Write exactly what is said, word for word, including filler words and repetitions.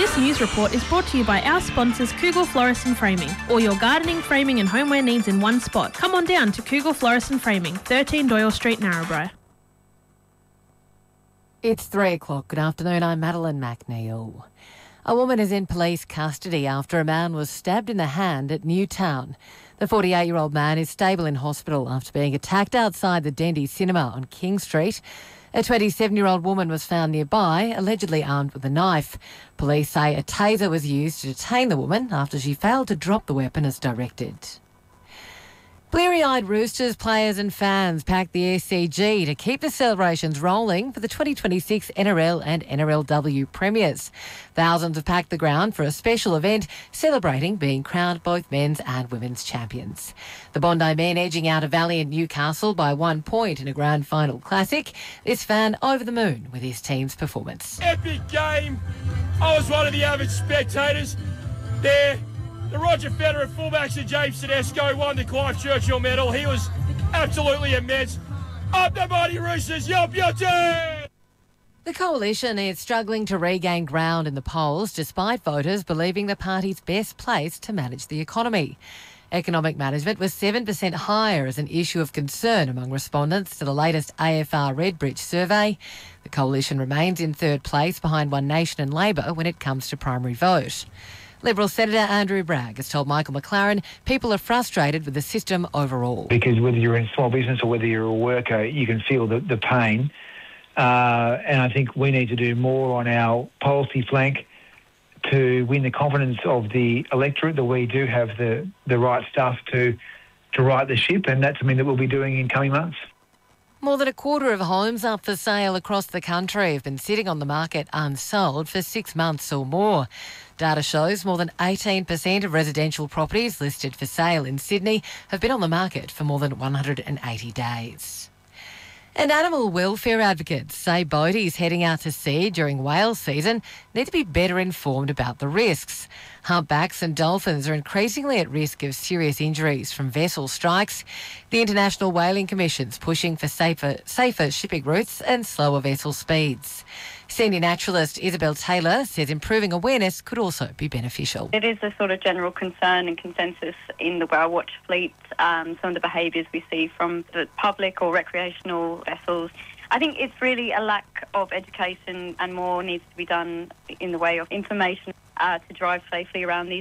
This news report is brought to you by our sponsors Kugel Florist and Framing. All your gardening, framing and homeware needs in one spot. Come on down to Kugel Florist and Framing, thirteen Doyle Street, Narrabri. It's three o'clock. Good afternoon, I'm Madeline McNeil. A woman is in police custody after a man was stabbed in the hand at Newtown. The forty-eight-year-old man is stable in hospital after being attacked outside the Dendy Cinema on King Street. A twenty-seven-year-old woman was found nearby, allegedly armed with a knife. Police say a taser was used to detain the woman after she failed to drop the weapon as directed. Bleary-eyed Roosters players and fans packed the S C G to keep the celebrations rolling for the twenty twenty-six N R L and N R L W premiers. Thousands have packed the ground for a special event celebrating being crowned both men's and women's champions. The Bondi men edging out a valiant Newcastle by one point in a grand final classic. This fan over the moon with his team's performance. Epic game. I was one of the average spectators there. The Roger Federer fullbacks and James Tedesco won the Clive Churchill medal. He was absolutely immense. Up the mighty Roosters, your beauty! The Coalition is struggling to regain ground in the polls despite voters believing the party's best placed to manage the economy. Economic management was seven percent higher as an issue of concern among respondents to the latest A F R Redbridge survey. The Coalition remains in third place behind One Nation and Labor when it comes to primary vote. Liberal Senator Andrew Bragg has told Michael McLaren people are frustrated with the system overall. Because whether you're in small business or whether you're a worker, you can feel the, the pain. Uh, and I think we need to do more on our policy flank to win the confidence of the electorate that we do have the, the right stuff to, to right the ship, and that's something that we'll be doing in coming months. More than a quarter of homes up for sale across the country have been sitting on the market unsold for six months or more. Data shows more than eighteen percent of residential properties listed for sale in Sydney have been on the market for more than one hundred eighty days. And animal welfare advocates say boaties heading out to sea during whale season need to be better informed about the risks. Humpbacks and dolphins are increasingly at risk of serious injuries from vessel strikes. The International Whaling Commission's pushing for safer, safer shipping routes and slower vessel speeds. Senior naturalist Isabel Taylor says improving awareness could also be beneficial. It is a sort of general concern and consensus in the whale watch fleet, um, some of the behaviours we see from the public or recreational vessels. I think it's really a lack of education, and more needs to be done in the way of information uh, to drive safely around these